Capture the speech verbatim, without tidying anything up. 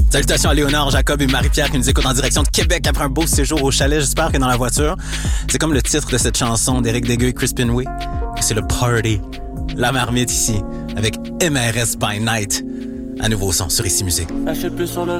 Salutations à Léonard, Jacob et Marie-Pierre qui nous écoutent en direction de Québec après un beau séjour au chalet, j'espère que dans la voiture. C'est comme le titre de cette chanson d'Éric Degueux et Crispin Way. C'est le Party. La marmite ici, avec M R S by Night. À nouveau son sur Ici Musique. Achète plus sur le